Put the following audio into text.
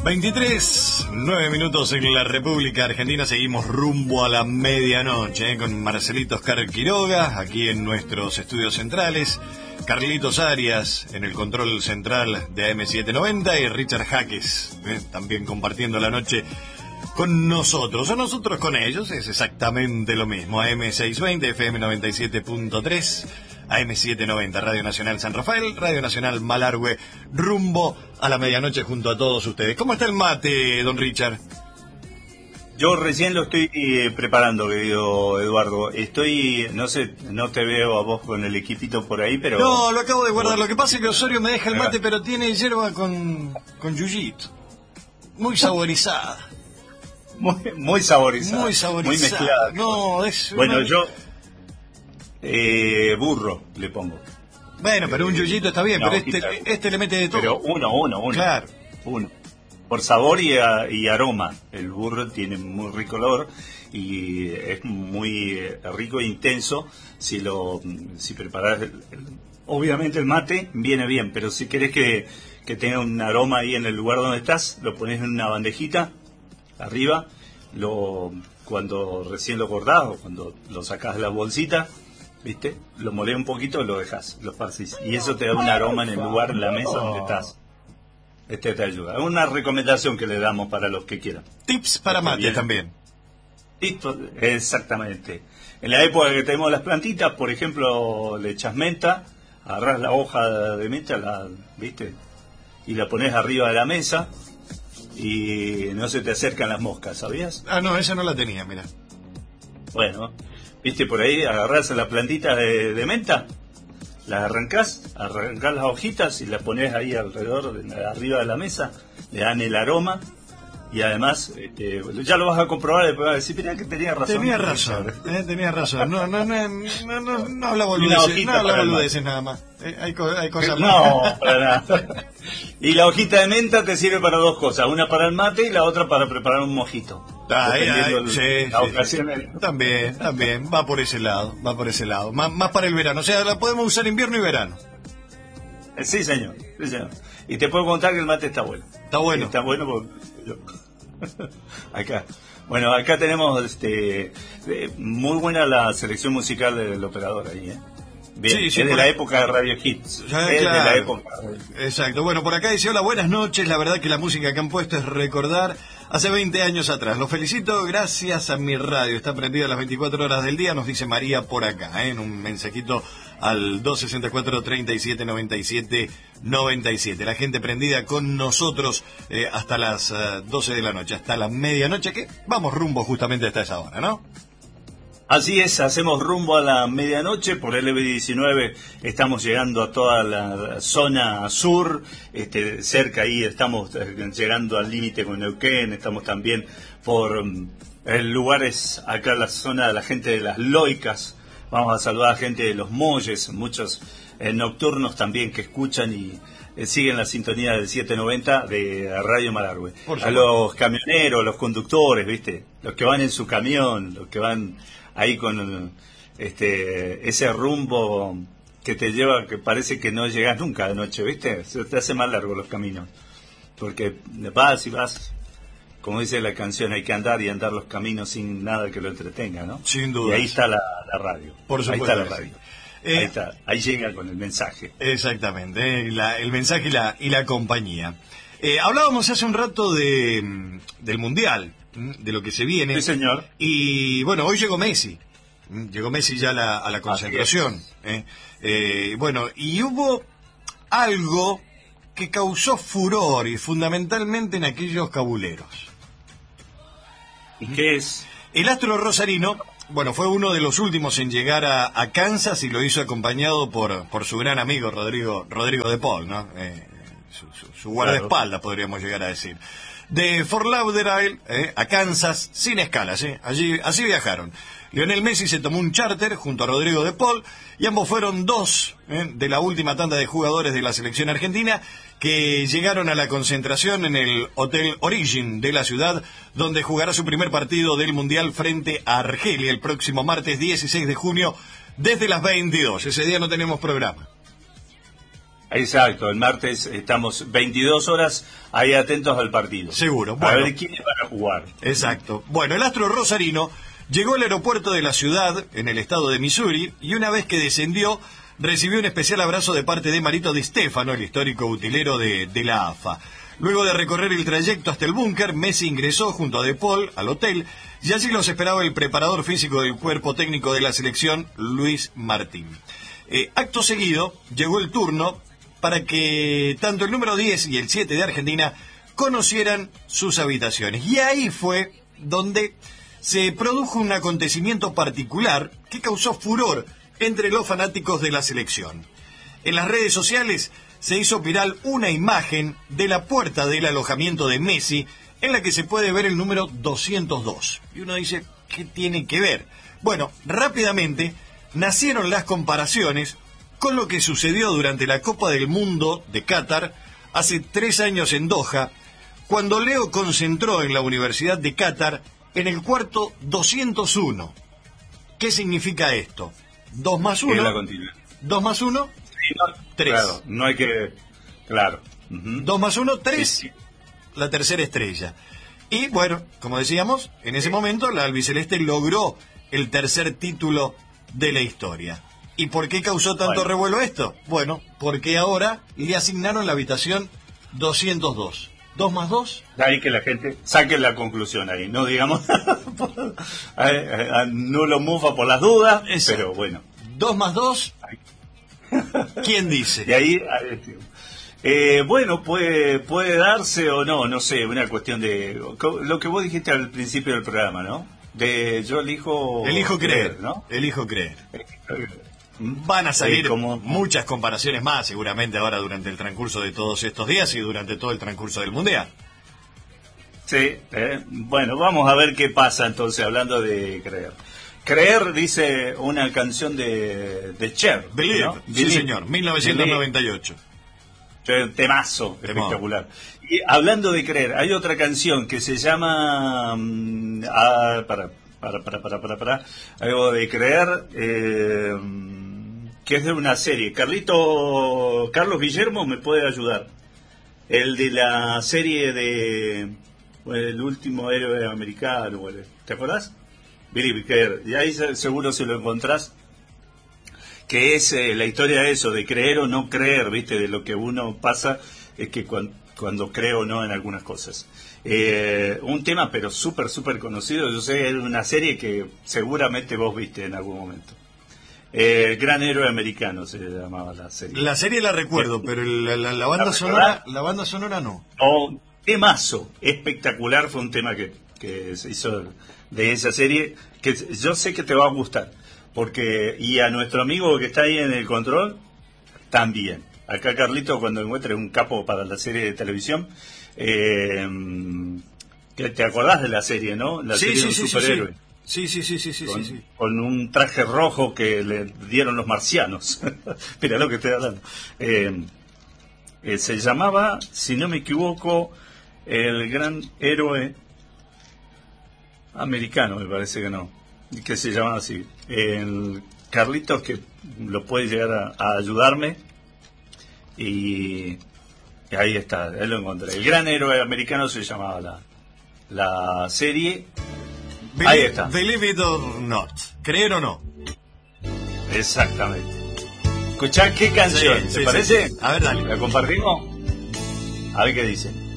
23, 9 minutos en la República Argentina. Seguimos rumbo a la medianoche, con Marcelito Oscar Quiroga, aquí en nuestros estudios centrales. Carlitos Arias en el control central de AM790 y Richard Jaques, también compartiendo la noche con nosotros. O nosotros con ellos, es exactamente lo mismo. AM620, FM 97.3... AM790, Radio Nacional San Rafael, Radio Nacional Malargüe, rumbo a la medianoche junto a todos ustedes. ¿Cómo está el mate, don Richard? Yo recién lo estoy preparando, querido Eduardo. No sé, no te veo a vos con el equipito por ahí, pero... No, lo acabo de guardar. Lo que pasa es que Osorio me deja el mate, pero tiene hierba con yuyito. Muy saborizada. Muy saborizada. Muy saborizada. Muy mezclada. No, es... Bueno, yo... burro le pongo. Bueno, pero un yuyito está bien, no, pero este le mete de todo. Pero uno. Claro. Uno. Por sabor y aroma. El burro tiene muy rico olor y es muy rico e intenso. Si preparas, obviamente el mate viene bien, pero si querés que tenga un aroma ahí en el lugar donde estás, lo pones en una bandejita arriba, cuando recién lo cortás o cuando lo sacás de la bolsita, ¿viste? Lo molés un poquito, lo dejás, lo esparcís. Y eso te da un aroma en el lugar, en la mesa donde estás. Te ayuda. Es una recomendación que le damos para los que quieran. Tips para mate también. Tips, exactamente. En la época que tenemos las plantitas, por ejemplo, le echas menta, agarrás la hoja de menta, ¿viste? Y la pones arriba de la mesa y no se te acercan las moscas, ¿sabías? Ah, no, esa no la tenía, mira. Bueno, ¿viste? Por ahí agarrás las plantitas de menta, las arrancás las hojitas y las pones ahí alrededor, arriba de la mesa, le dan el aroma y además ya lo vas a comprobar, después vas a decir, mirá que tenía razón. Tenía razón. No habla boludeces nada más. Hay cosas no, para nada. Y la hojita de menta te sirve para dos cosas, una para el mate y la otra para preparar un mojito. También, va por ese lado. Más para el verano, o sea, la podemos usar invierno y verano. Sí, señor. Y te puedo contar que el mate está bueno. Está bueno porque acá tenemos muy buena la selección musical del operador ahí, Bien, sí, es de la época de Radio Hits. De la época. Exacto. Bueno, por acá dice, hola, buenas noches. La verdad que la música que han puesto es recordar hace 20 años atrás. Los felicito, gracias a mi radio. Está prendida las 24 horas del día, nos dice María por acá, en un mensajito al 264-3797-97. La gente prendida con nosotros hasta las 12 de la noche, hasta la medianoche, que vamos rumbo justamente hasta esa hora, ¿no? Así es, hacemos rumbo a la medianoche por el LB19, estamos llegando a toda la zona sur, cerca ahí estamos llegando al límite con Neuquén, estamos también por lugares acá en la zona de la gente de las Loicas, vamos a saludar a gente de los Molles, muchos nocturnos también que escuchan y siguen la sintonía del 790 de Radio Malargüe. A los camioneros, los conductores, ¿viste? Los que van en su camión, los que van ahí con ese rumbo que te lleva, que parece que no llegas nunca de noche, ¿viste? Se te hace más largo los caminos, porque vas y vas, como dice la canción, hay que andar y andar los caminos sin nada que lo entretenga, ¿no? Sin duda. Y ahí está la radio. Por supuesto. Ahí está la radio. Ahí llega con el mensaje. Exactamente, el mensaje y la compañía. Hablábamos hace un rato del Mundial, de lo que se viene. Sí, señor. Y bueno, hoy llegó Messi. Llegó Messi ya a la concentración. Bueno, y hubo algo que causó furor, y fundamentalmente en aquellos cabuleros. ¿Y qué es? El astro rosarino, bueno, fue uno de los últimos en llegar a Kansas y lo hizo acompañado por su gran amigo Rodrigo de Paul, ¿no? Su guardaespaldas, podríamos llegar a decir. De Fort Lauderdale a Kansas, sin escalas, así viajaron. Lionel Messi se tomó un charter junto a Rodrigo de Paul y ambos fueron dos de la última tanda de jugadores de la selección argentina que llegaron a la concentración en el Hotel Origin de la ciudad, donde jugará su primer partido del Mundial frente a Argelia el próximo martes 16 de junio desde las 22. Ese día no tenemos programa. Exacto, el martes estamos 22 horas ahí atentos al partido. Seguro. Bueno, a ver quiénes van a jugar. Exacto. Bueno, el astro rosarino llegó al aeropuerto de la ciudad, en el estado de Missouri, y una vez que descendió, recibió un especial abrazo de parte de Marito Di Stefano, el histórico utilero de la AFA. Luego de recorrer el trayecto hasta el búnker, Messi ingresó junto a De Paul al hotel, y allí los esperaba el preparador físico del cuerpo técnico de la selección, Luis Martín. Acto seguido, llegó el turno para que tanto el número 10 y el 7 de Argentina conocieran sus habitaciones. Y ahí fue donde se produjo un acontecimiento particular que causó furor entre los fanáticos de la selección. En las redes sociales se hizo viral una imagen de la puerta del alojamiento de Messi en la que se puede ver el número 202. Y uno dice, ¿qué tiene que ver? Bueno, rápidamente nacieron las comparaciones con lo que sucedió durante la Copa del Mundo de Qatar hace 3 años en Doha, cuando Leo concentró en la Universidad de Qatar en el cuarto 201. ¿Qué significa esto? 2 más 1. 2 más 1, 3. Claro, no hay que... Claro. 2 más 1, 3. Sí. La tercera estrella. Y bueno, como decíamos, en ese momento la albiceleste logró el tercer título de la historia. ¿Y por qué causó tanto revuelo esto? Bueno, porque ahora le asignaron la habitación 202. 2 más 2. Ahí que la gente saque la conclusión ahí, no digamos no lo mufa por las dudas. Exacto. Pero bueno. 2 más 2. ¿Quién dice? Y ahí bueno, puede darse o no, no sé, una cuestión de lo que vos dijiste al principio del programa, ¿no? De yo elijo creer, ¿no? Elijo creer. Van a salir muchas comparaciones más, seguramente, ahora durante el transcurso de todos estos días y durante todo el transcurso del Mundial. Sí, bueno, vamos a ver qué pasa entonces, hablando de creer. Creer, dice una canción de Cher. Believe, ¿no? Sí, señor, 1998. Temazo, espectacular. Y hablando de creer, hay otra canción que se llama... algo de creer... que es de una serie. Carlos Guillermo me puede ayudar. El de la serie de El último héroe americano. ¿Te acordás? Believe, creer. Y ahí seguro si lo encontrás. Que es la historia de eso, de creer o no creer, ¿viste? De lo que uno pasa, es que cuando cree o no en algunas cosas. Un tema, pero súper conocido. Yo sé, es una serie que seguramente vos viste en algún momento. Gran héroe americano se llamaba la serie. La serie la recuerdo, pero la banda sonora no. Temazo, espectacular, fue un tema que se hizo de esa serie, que yo sé que te va a gustar, porque y a nuestro amigo que está ahí en el control, también. Acá Carlito, cuando encuentre un capo para la serie de televisión, que te acordás de la serie, ¿no? La serie de un superhéroe. Sí. Con un traje rojo que le dieron los marcianos. Mira lo que estoy hablando. Se llamaba, si no me equivoco, el gran héroe americano, me parece que no. Que se llamaba así. Carlitos, que lo puede llegar a ayudarme. Y ahí está, él lo encontré. El gran héroe americano se llamaba la serie. Ahí está. Believe it or not. ¿Creer o no? Exactamente. Escuchá qué canción, ¿te parece? Sí. A ver, dale. ¿La compartimos? A ver qué dice.